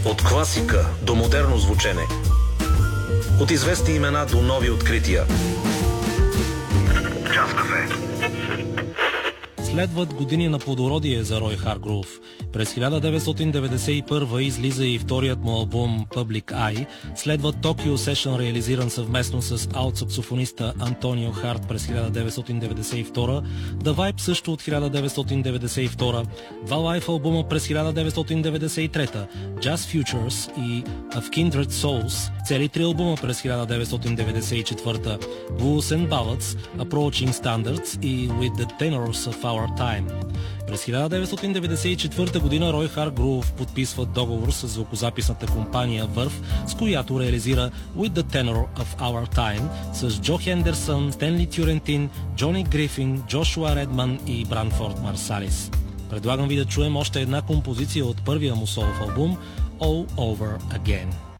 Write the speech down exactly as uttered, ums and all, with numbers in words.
От класика до модерно звучене. От известни имена до нови открития. Час кафе. Следват години на плодородие за Рой Харгроув. През хиляда деветстотин деветдесет и първа излиза и вторият му албум Public Eye, следва Tokyo Session, реализиран съвместно с аут-саксофониста Антонио Харт през хиляда деветстотин деветдесет и втора, The Vibe също от хиляда деветстотин деветдесет и втора, два лайф албума през хиляда деветстотин деветдесет и трета, Jazz Futures и Of Kindred Souls, цели три албума през хиляда деветстотин деветдесет и четвърта, Blues and Ballads, Approaching Standards и With the Tenors of Our Time. През хиляда деветстотин деветдесет и четвърта година Рой Харгроув подписва договор с звукозаписната компания Върв, с която реализира With the Tenor of Our Time с Джо Хендерсън, Стенли Тюрентин, Джони Грифин, Джошуа Редман и Бранфорд Марсалис. Предлагам ви да чуем още една композиция от първия му солов албум All Over Again.